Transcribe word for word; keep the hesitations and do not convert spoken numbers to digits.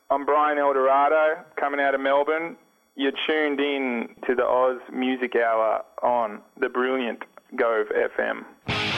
I'm Brian Eldorado, coming out of Melbourne. You're tuned in to the Oz Music Hour on the brilliant Gove F M.